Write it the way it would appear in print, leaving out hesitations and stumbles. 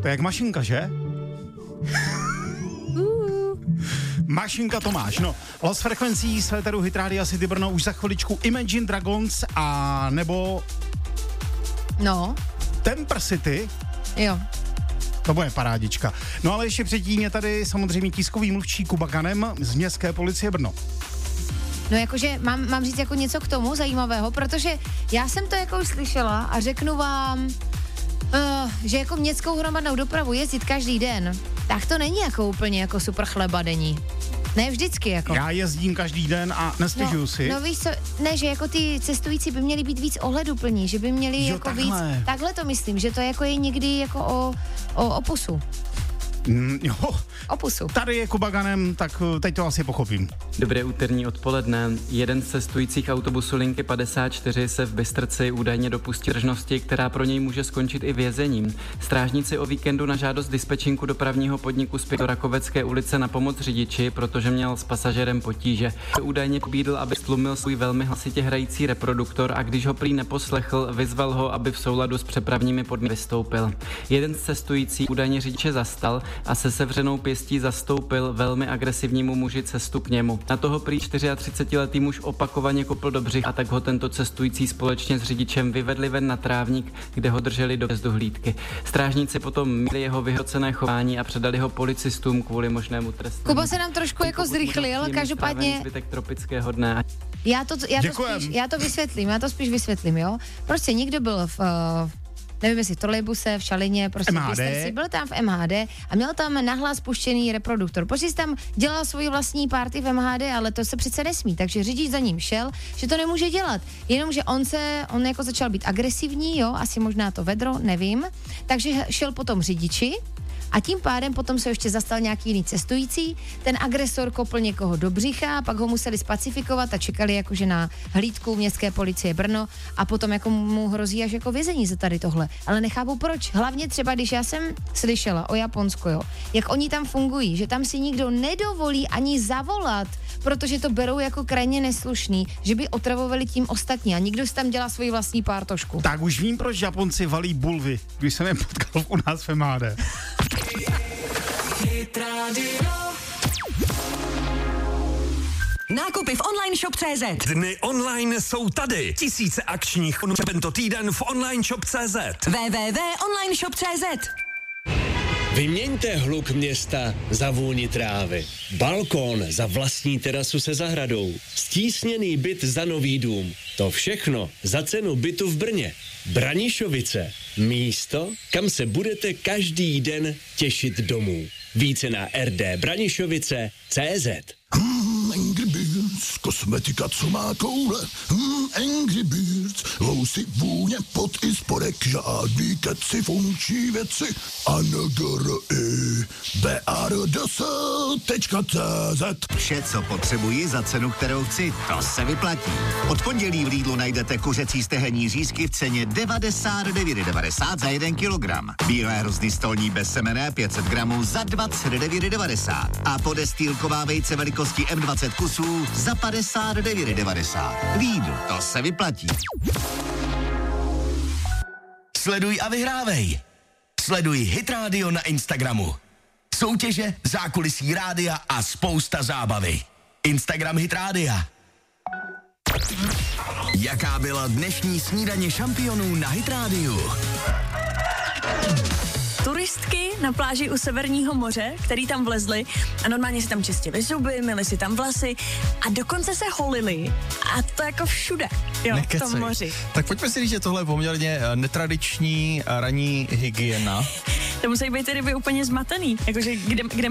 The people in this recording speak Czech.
To je jak mašinka, že? Mašinka Tomáš, no. Los frekvencí z Féteru Hit Rádia City Brno už za chviličku Imagine Dragons a nebo... No. Temper City. Jo. To bude parádička. No ale ještě předtím je tady samozřejmě tiskový mluvčí Kuba Ganem z Městské policie Brno. No jakože mám říct jako něco k tomu zajímavého, protože já jsem to jako už slyšela a řeknu vám, že jako městskou hromadnou dopravu jezdit každý den, tak to není jako úplně jako super chleba denní. Ne vždycky jako. Já jezdím každý den a nestěžuju si. No víš co, ne, že jako ty cestující by měli být víc ohleduplní, že by měli jo, jako takhle. víc, takhle to myslím, že to jako je někdy jako o opusu. Jo. Opusu. Tady je Kuba Ganem, tak teď to asi pochopím. Dobré úterní odpoledne. Jeden z cestujících autobusu linky 54 se v Bystrci údajně dopustil tržnosti, která pro něj může skončit i vězením. Strážníci o víkendu na žádost dispečinku dopravního podniku z Rakovecké ulice na pomoc řidiči, protože měl s pasažerem potíže. Údajně pobídl, aby stlumil svůj velmi hlasitě hrající reproduktor a když ho prý neposlechl, vyzval ho, aby v souladu s přepravními podmínkami vystoupil. Jeden z cestujících údajně řidiče zastal a se sevřenou pěstí zastoupil velmi agresivnímu muži cestu k němu. Na toho prý 34letý muž opakovaně kopl do břicha a tak ho tento cestující společně s řidičem vyvedli ven na trávník, kde ho drželi do vzduchlídky. Strážníci potom měli jeho vyhrocené chování a předali ho policistům kvůli možnému trestnému. Kuba se nám trošku jako zrychlil, každopádně zbytek tropického dne. Já to spíš vysvětlím, jo. Prostě někdo byl nevím jestli v trolejbuse, v Šalině, prostě v Bystrci, byl tam v MHD a měl tam nahlas puštěný reproduktor. Prostě si tam dělal svoji vlastní party v MHD, ale to se přece nesmí, takže řidič za ním šel, že to nemůže dělat. Jenomže on jako začal být agresivní, jo, asi možná to vedro, nevím, takže šel potom řidiči a tím pádem potom se ještě zastal nějaký jiný cestující, ten agresor kopl někoho do břicha, pak ho museli spacifikovat a čekali jakože na hlídku městské policie Brno a potom jako mu hrozí až jako vězení za tady tohle. Ale nechápu proč. Hlavně třeba, když já jsem slyšela o Japonsku, jo, jak oni tam fungují, že tam si nikdo nedovolí ani zavolat, protože to berou jako krajně neslušný, že by otravovali tím ostatní a nikdo si tam dělá svoji vlastní pártošku. Tak už vím, proč Japonci valí bulvy, když jsem je potkal u nás v MHD. Nákupy v online shop.cz. Dny online jsou tady. Tisíce akčních tento týden v online shop.cz. www.onlineshop.cz. Vyměňte hluk města za vůni trávy. Balkón za vlastní terasu se zahradou. Stísněný byt za nový dům. To všechno za cenu bytu v Brně. Branišovice. Místo, kam se budete každý den těšit domů. Více na rdbranišovice.cz. Angry Birds, kosmetika, co má koule. Angry Birds, housy, vůně, pot i spodek, žádný keci, funkční věci. BRDS.cz. Vše, co potřebuji za cenu, kterou chci, to se vyplatí. Od pondělí v Lidlu najdete kuřecí stehenní řízky v ceně 99,90 za 1 kilogram. Bílé hrozny stolní bez semene 500 gramů za 29,90 a podestýlková vejce velikosti M20 kusů za 59,90. Lidl, to se vyplatí. Sleduj a vyhrávej. Sleduj Hit Radio na Instagramu. Soutěže, zákulisí rádia a spousta zábavy. Instagram Hit Rádia. Jaká byla dnešní snídaně šampionů na Hit Rádiu? Turistky na pláži u Severního moře, který tam vlezli a normálně si tam čistili zuby, myli si tam vlasy a dokonce se holili a to jako všude, jo, v tom moři. Tak pojďme si říct, že tohle je poměrně netradiční ranní hygiena. To musí být ty ryby úplně zmatený, jakože kde